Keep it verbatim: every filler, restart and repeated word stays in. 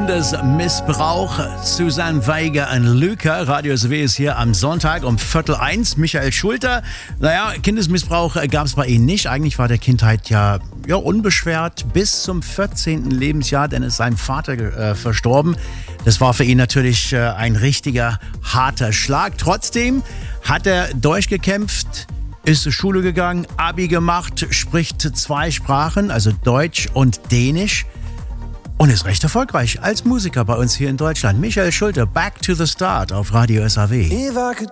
Kindesmissbrauch. Susanne Weiger und Luca. Radio S W ist hier am Sonntag um Viertel eins. Michael Schulter. Naja, Kindesmissbrauch gab es bei Ihnen nicht. Eigentlich war der Kindheit ja, ja unbeschwert bis zum vierzehnten Lebensjahr, denn ist sein Vater äh, verstorben. Das war für ihn natürlich äh, ein richtiger harter Schlag. Trotzdem hat er durchgekämpft, ist zur Schule gegangen, Abi gemacht, spricht zwei Sprachen, also Deutsch und Dänisch. Und ist recht erfolgreich als Musiker bei uns hier in Deutschland. Michael Schulter, Back to the Start auf Radio S A W.